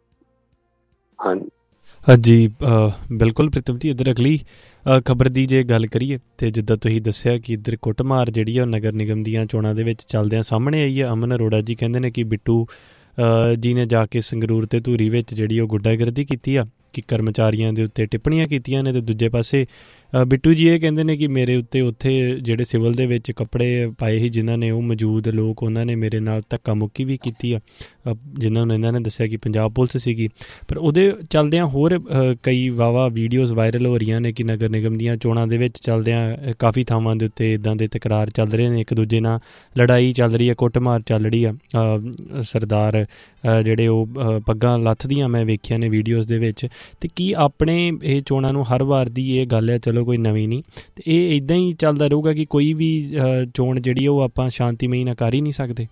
ਹਾਂਜੀ ਬਿਲਕੁਲ ਪ੍ਰੀਤਮ ਜੀ। ਇੱਧਰ ਅਗਲੀ ਖਬਰ ਦੀ ਜੇ ਗੱਲ ਕਰੀਏ ਤੇ ਜਿੱਦਾਂ ਤੁਸੀਂ ਦੱਸਿਆ ਕਿ ਇੱਧਰ ਕੁੱਟਮਾਰ ਜਿਹੜੀ ਆ ਉਹ ਨਗਰ ਨਿਗਮ ਦੀਆਂ ਚੋਣਾਂ ਦੇ ਵਿੱਚ ਚੱਲਦਿਆਂ ਸਾਹਮਣੇ ਆਈ ਹੈ। ਅਮਨ ਅਰੋੜਾ ਜੀ ਕਹਿੰਦੇ ਨੇ ਕਿ ਬਿੱਟੂ ਜੀ ਨੇ ਜਾ ਕੇ ਸੰਗਰੂਰ ਤੇ ਧੂਰੀ ਵਿੱਚ ਜਿਹੜੀ ਉਹ ਗੁੰਡਾਗਰਦੀ ਕੀਤੀ ਆ, ਕਿ ਕਰਮਚਾਰੀਆਂ ਦੇ ਉੱਤੇ ਟਿੱਪਣੀਆਂ ਕੀਤੀਆਂ ਨੇ। ਤੇ ਦੂਜੇ ਪਾਸੇ ਬਿੱਟੂ ਜੀ ਇਹ ਕਹਿੰਦੇ ਨੇ ਕਿ ਮੇਰੇ ਉੱਤੇ ਉੱਥੇ ਜਿਹੜੇ ਸਿਵਲ ਦੇ ਵਿੱਚ ਕੱਪੜੇ ਪਾਏ ਸੀ ਜਿਨ੍ਹਾਂ ਨੇ ਉਹ ਮੌਜੂਦ ਲੋਕ, ਉਹਨਾਂ ਨੇ ਮੇਰੇ ਨਾਲ ਧੱਕਾ ਮੁੱਕੀ ਵੀ ਕੀਤੀ ਆ, ਜਿਨ੍ਹਾਂ ਨੂੰ ਇਹਨਾਂ ਨੇ ਦੱਸਿਆ ਕਿ ਪੰਜਾਬ ਪੁਲਿਸ ਸੀਗੀ। ਪਰ ਉਹਦੇ ਚੱਲਦਿਆਂ ਹੋਰ ਕਈ ਵਾਹਵਾ ਵੀਡੀਓਜ਼ ਵਾਇਰਲ ਹੋ ਰਹੀਆਂ ਨੇ ਕਿ ਨਗਰ ਨਿਗਮ ਦੀਆਂ ਚੋਣਾਂ ਦੇ ਵਿੱਚ ਚੱਲਦਿਆਂ ਕਾਫੀ ਥਾਵਾਂ ਦੇ ਉੱਤੇ ਇੱਦਾਂ ਦੇ ਤਕਰਾਰ ਚੱਲ ਰਹੇ ਨੇ, ਇੱਕ ਦੂਜੇ ਨਾਲ ਲੜਾਈ ਚੱਲ ਰਹੀ ਹੈ, ਕੁੱਟਮਾਰ ਚੱਲ ਰਹੀ ਆ। ਸਰਦਾਰ ਜਿਹੜੇ ਉਹ ਪੱਗਾਂ ਲੱਥਦੀਆਂ ਮੈਂ ਵੇਖੀਆਂ ਨੇ ਵੀਡੀਓਜ਼ ਦੇ ਵਿੱਚ। ਅਤੇ ਕੀ ਆਪਣੇ ਇਹ ਚੋਣਾਂ ਨੂੰ ਹਰ ਵਾਰ ਦੀ ਇਹ ਗੱਲ ਹੈ, ਚਲੋ ਕੋਈ ਨਵੀਂ ਨਹੀਂ, ਅਤੇ ਇਹ ਇੱਦਾਂ ਹੀ ਚੱਲਦਾ ਰਹੂਗਾ ਕਿ ਕੋਈ ਵੀ ਚੋਣ ਜਿਹੜੀ ਉਹ ਆਪਾਂ ਸ਼ਾਂਤੀਮਈ ਨਾਲ ਕਰ ਹੀ ਨਹੀਂ ਸਕਦੇ?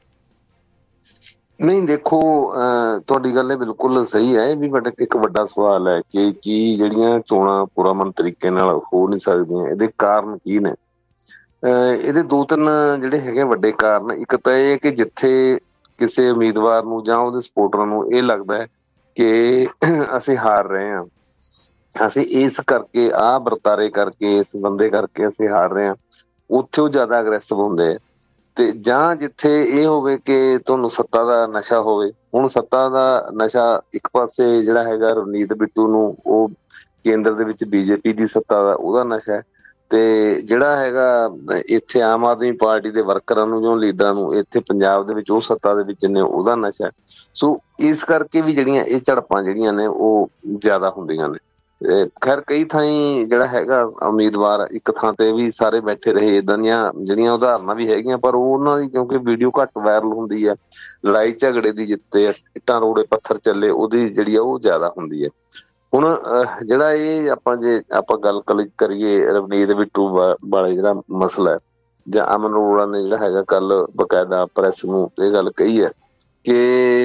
ਨਹੀਂ, ਦੇਖੋ ਤੁਹਾਡੀ ਗੱਲ ਇਹ ਬਿਲਕੁਲ ਸਹੀ ਹੈ। ਇਹ ਵੀ ਇੱਕ ਵੱਡਾ ਸਵਾਲ ਹੈ ਕਿ ਕੀ ਜਿਹੜੀਆਂ ਚੋਣਾਂ ਪੁਰਅਮਨ ਤਰੀਕੇ ਨਾਲ ਹੋ ਨਹੀਂ ਸਕਦੀਆਂ, ਇਹਦੇ ਕਾਰਨ ਕੀ ਨੇ? ਇਹਦੇ ਦੋ ਤਿੰਨ ਜਿਹੜੇ ਹੈਗੇ ਵੱਡੇ ਕਾਰਨ। ਇੱਕ ਤਾਂ ਇਹ ਕਿ ਜਿੱਥੇ ਕਿਸੇ ਉਮੀਦਵਾਰ ਨੂੰ ਜਾਂ ਉਹਦੇ ਸਪੋਰਟਰਾਂ ਨੂੰ ਇਹ ਲੱਗਦਾ ਹੈ ਕਿ ਅਸੀਂ ਹਾਰ ਰਹੇ ਹਾਂ, ਅਸੀਂ ਇਸ ਕਰਕੇ ਆਹ ਵਰਤਾਰੇ ਕਰਕੇ, ਇਸ ਬੰਦੇ ਕਰਕੇ ਅਸੀਂ ਹਾਰ ਰਹੇ ਹਾਂ, ਉੱਥੇ ਉਹ ਜ਼ਿਆਦਾ ਅਗਰੈਸਿਵ ਹੁੰਦੇ ਆ। ਤੇ ਜਾਂ ਜਿੱਥੇ ਇਹ ਹੋਵੇ ਕਿ ਤੁਹਾਨੂੰ ਸੱਤਾ ਦਾ ਨਸ਼ਾ ਹੋਵੇ। ਹੁਣ ਸੱਤਾ ਦਾ ਨਸ਼ਾ ਇੱਕ ਪਾਸੇ ਜਿਹੜਾ ਹੈਗਾ ਰਵਨੀਤ ਬਿੱਟੂ ਨੂੰ, ਉਹ ਕੇਂਦਰ ਦੇ ਵਿੱਚ ਬੀਜੇਪੀ ਦੀ ਸੱਤਾ ਦਾ ਉਹਦਾ ਨਸ਼ਾ ਹੈ, ਤੇ ਜਿਹੜਾ ਹੈਗਾ ਇੱਥੇ ਆਮ ਆਦਮੀ ਪਾਰਟੀ ਦੇ ਵਰਕਰਾਂ ਨੂੰ ਜਾਂ ਲੀਡਰਾਂ ਨੂੰ ਇੱਥੇ ਪੰਜਾਬ ਦੇ ਵਿੱਚ ਉਹ ਸੱਤਾ ਦੇ ਵਿੱਚ ਨੇ ਉਹਦਾ ਨਸ਼ਾ। ਸੋ ਇਸ ਕਰਕੇ ਵੀ ਜਿਹੜੀਆਂ ਇਹ ਝੜਪਾਂ ਜਿਹੜੀਆਂ ਨੇ ਉਹ ਜ਼ਿਆਦਾ ਹੁੰਦੀਆਂ ਨੇ। ਖੈਰ ਕਈ ਥਾਈਂ ਜਿਹੜਾ ਹੈਗਾ ਉਮੀਦਵਾਰ ਇੱਕ ਥਾਂ ਤੇ ਵੀ ਸਾਰੇ ਬੈਠੇ ਰਹੇ, ਇੱਦਾਂ ਦੀਆਂ ਜਿਹੜੀਆਂ ਉਦਾਹਰਨਾਂ ਵੀ ਹੈਗੀਆਂ, ਪਰ ਉਹਨਾਂ ਦੀ ਕਿਉਂਕਿ ਵੀਡੀਓ ਘੱਟ ਵਾਇਰਲ ਹੁੰਦੀ ਹੈ, ਲੜਾਈ ਝਗੜੇ ਦੀ ਜਿੱਤੇ ਇੱਟਾਂ ਰੋੜੇ ਪੱਥਰ ਚੱਲੇ ਉਹਦੀ ਜਿਹੜੀ ਆ ਉਹ ਜ਼ਿਆਦਾ ਹੁੰਦੀ ਹੈ। ਹੁਣ ਜਿਹੜਾ ਇਹ ਜੇ ਆਪਾਂ ਗੱਲ ਕਰੀਏ ਰਵਨੀਤ ਬਿੱਟੂ ਵਾਲੇ ਜਿਹੜਾ ਮਸਲਾ ਹੈ, ਜਾਂ ਅਮਨ ਅਰੋੜਾ ਨੇ ਜਿਹੜਾ ਹੈਗਾ ਕੱਲ ਬਕਾਇਦਾ ਪ੍ਰੈਸ ਨੂੰ ਇਹ ਗੱਲ ਕਹੀ ਹੈ ਕਿ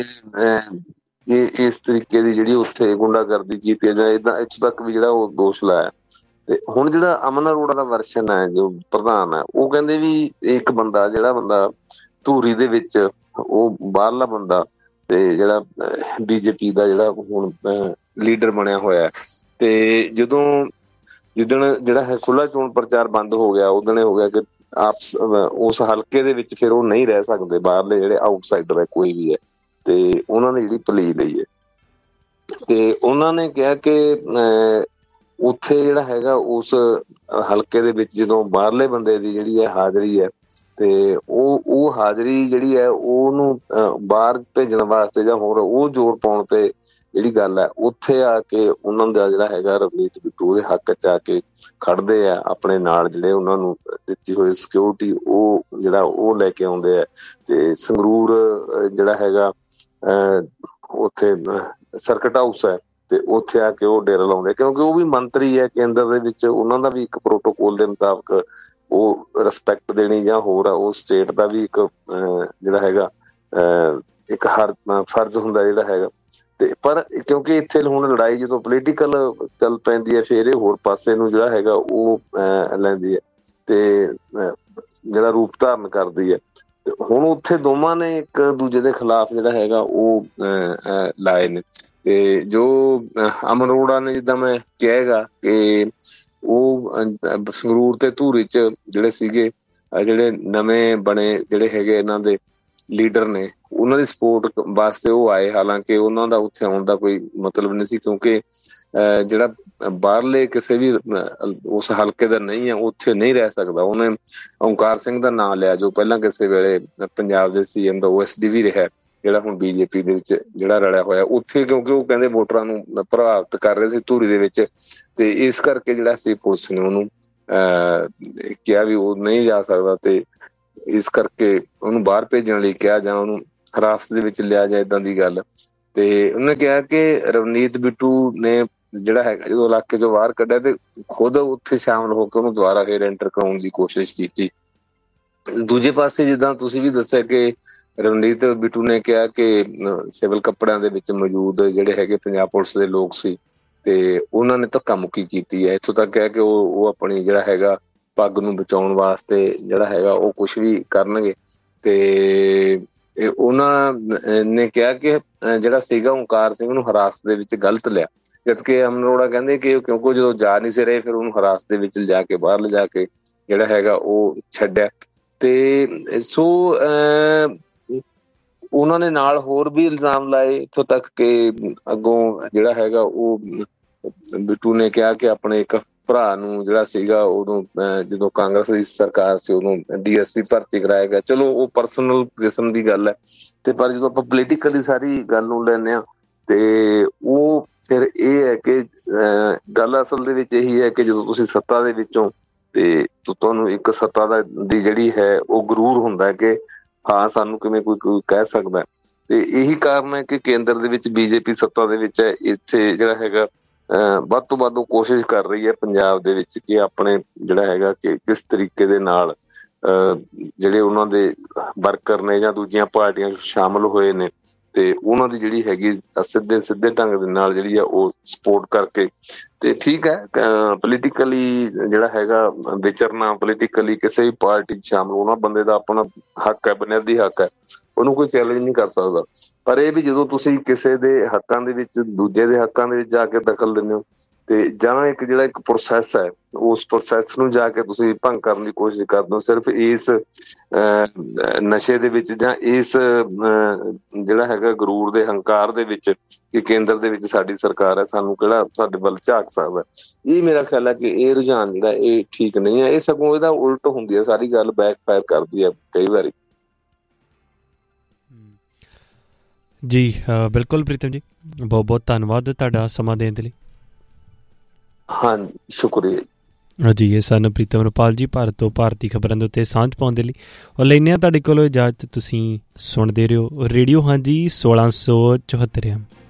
ਇਹ ਇਸ ਤਰੀਕੇ ਦੀ ਜਿਹੜੀ ਉੱਥੇ ਗੁੰਡਾਗਰਦੀ ਕੀਤੀ ਜਾਂ ਏਦਾਂ, ਇੱਥੋਂ ਤੱਕ ਵੀ ਜਿਹੜਾ ਉਹ ਦੋਸ਼ ਲਾਇਆ। ਤੇ ਹੁਣ ਜਿਹੜਾ ਅਮਨ ਅਰੋੜਾ ਦਾ ਵਰਸ਼ਨ ਹੈ, ਜੋ ਪ੍ਰਧਾਨ ਹੈ, ਉਹ ਕਹਿੰਦੇ ਵੀ ਇੱਕ ਬੰਦਾ ਜਿਹੜਾ ਬੰਦਾ ਧੂਰੀ ਦੇ ਵਿੱਚ ਉਹ ਬਾਹਰਲਾ ਬੰਦਾ ਤੇ ਜਿਹੜਾ ਬੀਜੇਪੀ ਦਾ ਜਿਹੜਾ ਹੁਣ ਲੀਡਰ ਬਣਿਆ ਹੋਇਆ, ਤੇ ਜਿੱਦਣ ਜਿਹੜਾ ਹੈ ਖੁੱਲ੍ਹਾ ਚੋਣ ਪ੍ਰਚਾਰ ਬੰਦ ਹੋ ਗਿਆ, ਉਦਣ ਹੋ ਗਿਆ ਕਿ ਉਸ ਹਲਕੇ ਦੇ ਵਿੱਚ ਫਿਰ ਉਹ ਨਹੀਂ ਰਹਿ ਸਕਦੇ, ਬਾਹਰਲੇ ਜਿਹੜੇ ਆਊਟਸਾਈਡਰ ਹੈ ਕੋਈ ਵੀ ਹੈ, ਤੇ ਉਹਨਾਂ ਨੇ ਜਿਹੜੀ ਪਲੀ ਲਈ ਹੈ। ਤੇ ਉਹਨਾਂ ਨੇ ਕਿਹਾ ਕਿ ਉੱਥੇ ਜਿਹੜਾ ਹੈਗਾ ਉਸ ਹਲਕੇ ਦੇ ਵਿੱਚ ਜਦੋਂ ਬਾਹਰਲੇ ਬੰਦੇ ਦੀ ਜਿਹੜੀ ਹੈ ਹਾਜ਼ਰੀ ਹੈ, ਤੇ ਉਹ ਹਾਜ਼ਰੀ ਜਿਹੜੀ ਹੈ ਉਹਨੂੰ ਬਾਹਰ ਭੇਜਣ ਵਾਸਤੇ ਜਾਂ ਹੋਰ ਉਹ ਜ਼ੋਰ ਪਾਉਣ ਤੇ ਜਿਹੜੀ ਗੱਲ ਹੈ, ਉੱਥੇ ਆ ਕੇ ਉਹਨਾਂ ਦਾ ਜਿਹੜਾ ਹੈਗਾ ਰਵਨੀਤ ਬਿੱਟੂ ਉਹਦੇ ਹੱਕ 'ਚ ਆ ਕੇ ਖੜਦੇ ਆ, ਆਪਣੇ ਨਾਲ ਜਿਹੜੇ ਉਹਨਾਂ ਨੂੰ ਦਿੱਤੀ ਹੋਈ ਸਿਕਿਉਰਿਟੀ ਉਹ ਜਿਹੜਾ ਉਹ ਲੈ ਕੇ ਆਉਂਦੇ ਆ। ਤੇ ਸੰਗਰੂਰ ਜਿਹੜਾ ਹੈਗਾ ਉੱਥੇ ਸਰਕਟ ਹਾਊਸ ਹੈ, ਤੇ ਉੱਥੇ ਆ ਕੇ ਉਹ ਡੇਰਾ ਲਾਉਂਦੇ, ਕਿਉਂਕਿ ਉਹ ਵੀ ਮੰਤਰੀ ਹੈ ਕੇਂਦਰ ਦੇ ਵਿੱਚ, ਉਹਨਾਂ ਦਾ ਵੀ ਇੱਕ ਪ੍ਰੋਟੋਕੋਲ ਦੇ ਮੁਤਾਬਕ ਉਹ ਰਿਸਪੈਕਟ ਦੇਣੀ ਜਾਂ ਹੋਰ ਆ, ਉਹ ਸਟੇਟ ਦਾ ਵੀ ਇੱਕ ਜਿਹੜਾ ਹੈਗਾ ਇੱਕ ਫਰਜ਼ ਹੁੰਦਾ ਜਿਹੜਾ ਹੈਗਾ। ਤੇ ਪਰ ਕਿਉਂਕਿ ਇੱਥੇ ਹੁਣ ਲੜਾਈ ਜਦੋਂ ਪੋਲੀਟੀਕਲ ਚੱਲ ਪੈਂਦੀ ਹੈ, ਫਿਰ ਇਹ ਹੋਰ ਪਾਸੇ ਨੂੰ ਜਿਹੜਾ ਹੈਗਾ ਉਹ ਲੈਂਦੀ ਹੈ ਤੇ ਜਿਹੜਾ ਰੂਪ ਧਾਰਨ ਕਰਦੀ ਹੈ। ਤੇ ਹੁਣ ਉੱਥੇ ਦੋਵਾਂ ਨੇ ਇੱਕ ਦੂਜੇ ਦੇ ਖਿਲਾਫ ਜਿਹੜਾ ਹੈਗਾ ਉਹ ਲਾਏ ਨੇ। ਤੇ ਜੋ ਅਮਨ ਅਰੋੜਾ ਨੇ, ਜਿੱਦਾਂ ਮੈਂ ਕਹੇਗਾ ਕਿ ਉਹ ਸੰਗਰੂਰ ਤੇ ਧੂਰੀ 'ਚ ਜਿਹੜੇ ਸੀਗੇ, ਜਿਹੜੇ ਨਵੇਂ ਬਣੇ ਜਿਹੜੇ ਹੈਗੇ ਇਹਨਾਂ ਦੇ ਲੀਡਰ ਨੇ, ਉਹਨਾਂ ਦੀ ਸਪੋਰਟ ਵਾਸਤੇ ਉਹ ਆਏ। ਹਾਲਾਂਕਿ ਉਹਨਾਂ ਦਾ ਉੱਥੇ ਆਉਣ ਦਾ ਕੋਈ ਮਤਲਬ ਨਹੀਂ ਸੀ, ਕਿਉਂਕਿ ਜਿਹੜਾ ਬਾਹਰਲੇ ਕਿਸੇ ਵੀ ਉਸ ਹਲਕੇ ਦਾ ਨਹੀਂ ਹੈ ਉੱਥੇ ਨਹੀਂ ਰਹਿ ਸਕਦਾ। ਉਹਨੇ ਓਂਕਾਰ ਸਿੰਘ ਦਾ ਨਾਂ ਲਿਆ, ਜੋ ਪਹਿਲਾਂ ਕਿਸੇ ਵੇਲੇ ਪੰਜਾਬ ਦੇ CM ਦਾ OSD ਵੀ ਰਿਹਾ, ਜਿਹੜਾ ਹੁਣ BJP ਦੇ ਵਿੱਚ ਜਿਹੜਾ ਰਲਿਆ ਹੋਇਆ ਉੱਥੇ, ਕਿਉਂਕਿ ਉਹ ਕਹਿੰਦੇ ਵੋਟਰਾਂ ਨੂੰ ਪ੍ਰਭਾਵਿਤ ਕਰ ਰਹੇ ਸੀ ਧੂਰੀ ਦੇ ਵਿੱਚ, ਤੇ ਇਸ ਕਰਕੇ ਜਿਹੜਾ ਸੀ ਪੁਲਿਸ ਨੇ ਉਹਨੂੰ ਕਿਹਾ ਵੀ ਉਹ ਨਹੀਂ ਜਾ ਸਕਦਾ, ਤੇ ਇਸ ਕਰਕੇ ਉਹਨੂੰ ਬਾਹਰ ਭੇਜਣ ਲਈ ਕਿਹਾ ਜਾਂ ਉਹਨੂੰ ਹਿਰਾਸਤ ਦੇ ਵਿੱਚ ਲਿਆ ਜਾਏ, ਏਦਾਂ ਦੀ ਗੱਲ। ਤੇ ਉਹਨੇ ਕਿਹਾ ਕਿ ਰਵਨੀਤ ਬਿੱਟੂ ਨੇ ਜਿਹੜਾ ਹੈਗਾ ਜਦੋਂ ਇਲਾਕੇ ਚੋਂ ਬਾਹਰ ਕੱਢਿਆ ਤੇ ਖੁਦ ਉੱਥੇ ਸ਼ਾਮਲ ਹੋ ਕੇ ਉਹਨੂੰ ਦੁਬਾਰਾ ਫੇਰ ਐਂਟਰ ਕਰਾਉਣ ਦੀ ਕੋਸ਼ਿਸ਼ ਕੀਤੀ। ਦੂਜੇ ਪਾਸੇ ਜਿੱਦਾਂ ਤੁਸੀਂ ਵੀ ਦੱਸਿਆ ਕਿ ਰਵਨੀਤ ਬਿੱਟੂ ਨੇ ਕਿਹਾ ਕਿ ਸਿਵਲ ਕੱਪੜਿਆਂ ਦੇ ਵਿੱਚ ਮੌਜੂਦ ਜਿਹੜੇ ਹੈਗੇ ਪੰਜਾਬ ਪੁਲਿਸ ਦੇ ਲੋਕ ਸੀ ਤੇ ਉਹਨਾਂ ਨੇ ਧੱਕਾ ਮੁੱਕੀ ਕੀਤੀ ਹੈ। ਇੱਥੋਂ ਤੱਕ ਹੈ ਕਿ ਉਹ ਆਪਣੀ ਜਿਹੜਾ ਹੈਗਾ ਪੱਗ ਨੂੰ ਬਚਾਉਣ ਵਾਸਤੇ ਜਿਹੜਾ ਹੈਗਾ ਉਹ ਕੁਛ ਵੀ ਕਰਨਗੇ। ਤੇ ਉਹਨਾਂ ਨੇ ਕਿਹਾ ਕਿ ਜਿਹੜਾ ਸੀਗਾ ਓਂਕਾਰ ਸਿੰਘ ਨੂੰ ਹਿਰਾਸਤ ਦੇ ਵਿੱਚ ਗਲਤ ਲਿਆ, ਜਦਕਿ ਅਮਨ ਅਰੋੜਾ ਕਹਿੰਦੇ ਕਿ ਕਿਉਂਕਿ ਜਦੋਂ ਜਾ ਨਹੀਂ ਸੀ ਰਹੇ ਫਿਰ ਉਹਨੂੰ ਹਿਰਾਸਤ ਦੇ ਵਿੱਚ ਲਿਜਾ ਕੇ ਬਾਹਰ ਲਿਜਾ ਕੇ ਜਿਹੜਾ ਹੈਗਾ ਉਹ ਛੱਡਿਆ। ਤੇ ਸੋ ਉਹਨਾਂ ਨੇ ਨਾਲ ਹੋਰ ਵੀ ਇਲਜ਼ਾਮ ਲਾਏ, ਇੱਥੋਂ ਤੱਕ ਕਿ ਅੱਗੋਂ ਜਿਹੜਾ ਹੈਗਾ ਉਹ ਬਿੱਟੂ ਨੇ ਕਿਹਾ ਕਿ ਆਪਣੇ ਇੱਕ ਭਰਾ ਨੂੰ ਜਿਹੜਾ ਸੀਗਾ ਉਦੋਂ ਜਦੋਂ ਕਾਂਗਰਸ ਦੀ ਸਰਕਾਰ ਸੀ ਉਦੋਂ DSP ਭਰਤੀ ਕਰਾਇਆ ਗਿਆ। ਚਲੋ ਉਹ ਪਰਸਨਲ ਕਿਸਮ ਦੀ ਗੱਲ ਹੈ, ਤੇ ਪਰ ਜਦੋਂ ਆਪਾਂ ਪੋਲੀਟੀਕਲੀ ਸਾਰੀ ਗੱਲ ਨੂੰ ਲੈਂਦੇ ਹਾਂ ਤੇ ਉਹ ਫਿਰ ਇਹ ਹੈ ਕਿ ਗੱਲ ਅਸਲ ਦੇ ਵਿੱਚ ਇਹੀ ਹੈ ਕਿ ਜਦੋਂ ਤੁਸੀਂ ਸੱਤਾ ਦੇ ਵਿੱਚੋਂ ਤੇ ਤੁਹਾਨੂੰ ਇੱਕ ਸੱਤਾ ਦੀ ਜਿਹੜੀ ਹੈ ਉਹ ਗਰੂਰ ਹੁੰਦਾ ਕਿ ਹਾਂ ਸਾਨੂੰ ਕਿਵੇਂ ਕੋਈ ਕਹਿ ਸਕਦਾ। ਤੇ ਇਹੀ ਕਾਰਨ ਹੈ ਕਿ ਕੇਂਦਰ ਦੇ ਵਿੱਚ BJP ਸੱਤਾ ਦੇ ਵਿੱਚ ਹੈ। ਇੱਥੇ ਜਿਹੜਾ ਹੈਗਾ ਵੱਧ ਤੋਂ ਵੱਧ ਉਹ ਕੋਸ਼ਿਸ਼ ਕਰ ਰਹੀ ਹੈ ਪੰਜਾਬ ਦੇ ਵਿੱਚ ਕਿ ਆਪਣੇ ਜਿਹੜਾ ਹੈਗਾ ਕਿ ਕਿਸ ਤਰੀਕੇ ਦੇ ਨਾਲ ਜਿਹੜੇ ਉਹਨਾਂ ਦੇ ਵਰਕਰ ਨੇ ਜਾਂ ਦੂਜੀਆਂ ਪਾਰਟੀਆਂ ਸ਼ਾਮਲ ਹੋਏ ਨੇ ਤੇ ਉਹਨਾਂ ਦੀ ਜਿਹੜੀ ਹੈਗੀ ਸਿੱਧੇ ਢੰਗ ਦੇ ਨਾਲ ਜਿਹੜੀ ਆ ਉਹ ਸਪੋਰਟ ਕਰਕੇ ਤੇ ਠੀਕ ਹੈ ਪੋਲੀਟੀਕਲੀ ਜਿਹੜਾ ਹੈਗਾ ਵਿਚਰਨਾ, ਪੋਲੀਟੀਕਲੀ ਕਿਸੇ ਵੀ ਪਾਰਟੀ 'ਚ ਸ਼ਾਮਲ ਹੋਣਾ ਬੰਦੇ ਦਾ ਆਪਣਾ ਹੱਕ ਹੈ, ਬੁਨਿਆਦੀ ਹੱਕ ਹੈ, ਉਹਨੂੰ ਕੋਈ ਚੈਲੰਜ ਨਹੀਂ ਕਰ ਸਕਦਾ। ਪਰ ਇਹ ਵੀ ਜਦੋਂ ਤੁਸੀਂ ਕਿਸੇ ਦੇ ਹੱਕਾਂ ਦੇ ਵਿੱਚ ਦੂਜੇ ਦੇ ਹੱਕਾਂ ਦੇ ਵਿੱਚ ਜਾ ਕੇ ਦਖਲ ਦਿੰਦੇ ਹੋ ਤੇ ਜਾਂ ਇੱਕ ਜਿਹੜਾ ਇੱਕ ਪ੍ਰੋਸੈਸ ਹੈ ਉਸ ਪ੍ਰੋਸੈਸ ਨੂੰ ਜਾ ਕੇ ਤੁਸੀਂ ਭੰਗ ਕਰਨ ਦੀ ਕੋਸ਼ਿਸ਼ ਕਰਦੇ ਹੋ ਸਿਰਫ ਇਸ ਨਸ਼ੇ ਦੇ ਵਿੱਚ ਜਾਂ ਇਸ ਜਿਹੜਾ ਹੈਗਾ ਗਰੂਰ ਦੇ ਹੰਕਾਰ ਦੇ ਵਿੱਚ ਕਿ ਕੇਂਦਰ ਦੇ ਵਿੱਚ ਸਾਡੀ ਸਰਕਾਰ ਹੈ, ਸਾਨੂੰ ਕਿਹੜਾ ਸਾਡੇ ਵੱਲ ਝਾਕ ਸਕਦਾ। ਇਹ ਮੇਰਾ ਖਿਆਲ ਹੈ ਕਿ ਇਹ ਰੁਝਾਨ ਜਿਹੜਾ ਇਹ ਠੀਕ ਨਹੀਂ ਹੈ, ਇਹ ਸਗੋਂ ਇਹਦਾ ਉਲਟ ਹੁੰਦੀ ਹੈ, ਸਾਰੀ ਗੱਲ ਬੈਕਫਾਇਰ ਕਰਦੀ ਹੈ ਕਈ ਵਾਰੀ। ਜੀ ਬਿਲਕੁਲ ਪ੍ਰੀਤਮ ਜੀ, ਬਹੁਤ ਬਹੁਤ ਧੰਨਵਾਦ ਤੁਹਾਡਾ ਸਮਾਂ ਦੇਣ ਦੇ ਲਈ। ਹਾਂਜੀ ਸ਼ੁਕਰੀਆ ਜੀ। ਇਹ ਸਨ ਪ੍ਰੀਤਮ ਰੁਪਾਲ ਜੀ, ਭਾਰਤ ਤੋਂ ਭਾਰਤੀ ਖਬਰਾਂ ਦੇ ਉੱਤੇ ਸਾਂਝ ਪਾਉਣ ਦੇ ਲਈ। ਔਰ ਲੈਂਦੇ ਹਾਂ ਤੁਹਾਡੇ ਕੋਲੋਂ ਇਜਾਜ਼ਤ। ਤੁਸੀਂ ਸੁਣਦੇ ਰਹੋ ਰੇਡੀਓ ਹਾਂਜੀ 1674।